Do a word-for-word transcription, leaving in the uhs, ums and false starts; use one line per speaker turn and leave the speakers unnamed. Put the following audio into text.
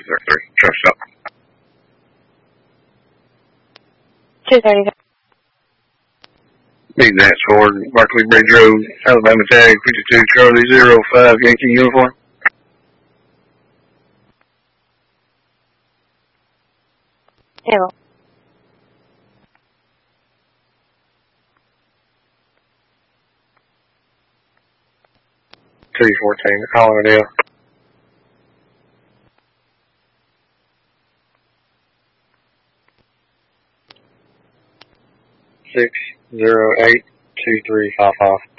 zero three. Truck stop.
two thirty.
Need that Ford, Barkley Bridge Road, Alabama tag, fifty-two Charlie zero five Yankee uniform.
Hello.
two fourteen, Allendale. six zero eight two three five five.